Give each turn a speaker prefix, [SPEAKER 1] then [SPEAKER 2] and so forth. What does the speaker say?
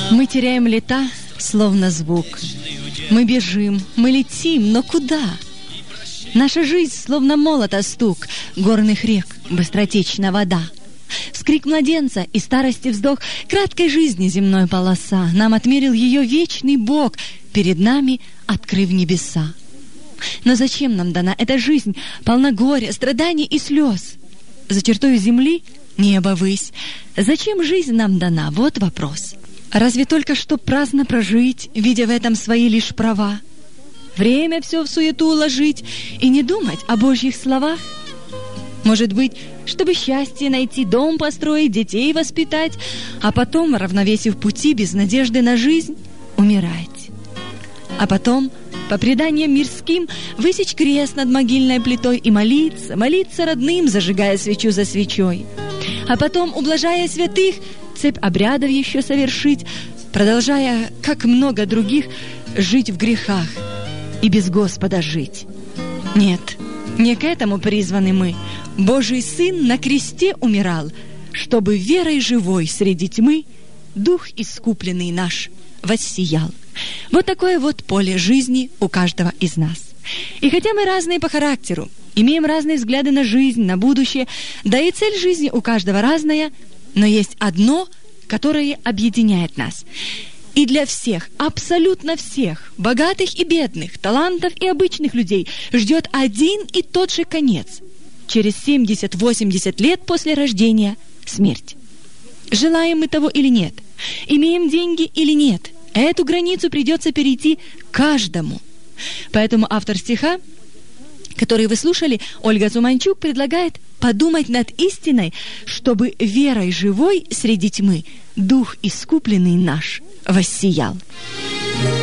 [SPEAKER 1] Мы теряем лета, словно звук. Мы бежим, мы летим, но куда? Наша жизнь, словно молота стук горных рек, быстротечна вода. Вскрик младенца и старости вздох краткой жизни земной полоса. Нам отмерил ее вечный Бог, перед нами открыв небеса. Но зачем нам дана эта жизнь, полна горя, страданий и слез? За чертою земли небо высь. Зачем жизнь нам дана? Вот вопрос. Разве только что праздно прожить, видя в этом свои лишь права? Время все в суету уложить и не думать о Божьих словах? Может быть, чтобы счастье найти, дом построить, детей воспитать, а потом, равновесив пути без надежды на жизнь, умирать. А потом, по преданиям мирским, высечь крест над могильной плитой и молиться, молиться родным, зажигая свечу за свечой. А потом, ублажая святых, цепь обрядов еще совершить, продолжая, как много других, жить в грехах и без Господа жить. Нет, не к этому призваны мы. Божий Сын на кресте умирал, чтобы верой живой среди тьмы Дух искупленный наш воссиял. Вот такое вот поле жизни у каждого из нас. И хотя мы разные по характеру, имеем разные взгляды на жизнь, на будущее, да и цель жизни у каждого разная, но есть одно, которое объединяет нас. И для всех, абсолютно всех, богатых и бедных, талантов и обычных людей, ждет один и тот же конец. Через 70-80 лет после рождения – смерть. Желаем мы того или нет, имеем деньги или нет, эту границу придется перейти каждому. Поэтому автор стиха, который вы слушали, Ольга Цуманчук, предлагает подумать над истиной, чтобы верой живой среди тьмы Дух искупленный наш воссиял.